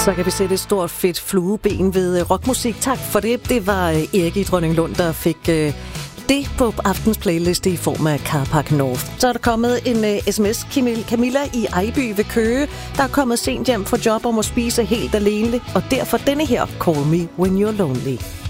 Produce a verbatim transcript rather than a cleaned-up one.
Så kan vi sætte et stort fedt flueben ved rockmusik. Tak for det. Det var Erik i Dronninglund, der fik øh, det på aftens playliste i form af Carpark North. Så er der kommet en øh, sms. Camilla i Ejby ved Køge, der er kommet sent hjem fra job og må spise helt alene. Og derfor denne her, Call Me When You're Lonely.